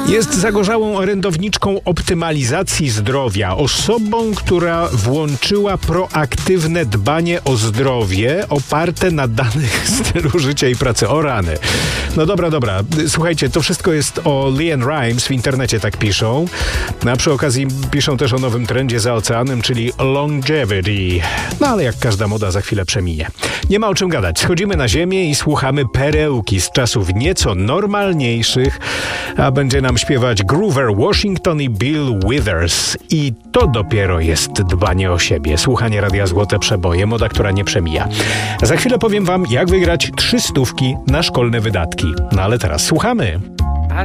Jest zagorzałą orędowniczką optymalizacji zdrowia, osobą, która włączyła proaktywne dbanie o zdrowie oparte na danych stylu życia i pracy. O rany. No dobra. Słuchajcie, to wszystko jest o LeAnn Rimes, w internecie tak piszą. A przy okazji piszą też o nowym trendzie za oceanem, czyli longevity. No ale jak każda moda za chwilę przeminie. Nie ma o czym gadać. Schodzimy na ziemię i słuchamy perełki z czasów nieco normalniejszych, a będzie nam śpiewać Grover Washington i Bill Withers. I to dopiero jest dbanie o siebie. Słuchanie Radia Złote Przeboje, moda, która nie przemija. Za chwilę powiem wam, jak wygrać 300 na szkolne wydatki. No ale teraz słuchamy.